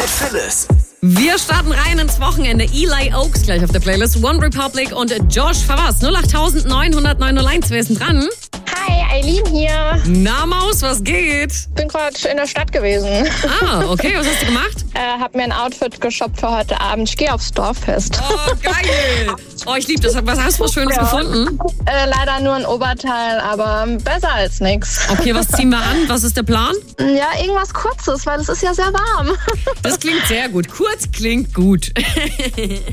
mit Phyllis. Wir starten rein ins Wochenende. Eli Oaks gleich auf der Playlist. One Republic und Josh Favas. 08900 901. Wer ist denn dran? Hi, Eileen hier. Na Maus, was geht? Bin gerade in der Stadt gewesen. Ah, okay. Was hast du gemacht? Hab mir ein Outfit geshoppt für heute Abend. Ich gehe aufs Dorffest. Oh, geil. Oh, ich liebe das. Was hast du Schönes gefunden? Leider nur ein Oberteil, aber besser als nix. Okay, was ziehen wir an? Was ist der Plan? Ja, irgendwas Kurzes, weil es ist ja sehr warm. Das klingt sehr gut. Kurz klingt gut.